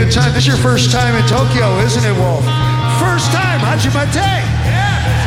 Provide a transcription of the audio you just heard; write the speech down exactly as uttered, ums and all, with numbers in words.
good time. This is your first time in Tokyo, isn't it, Wolf? First time, Hajimate. Yeah.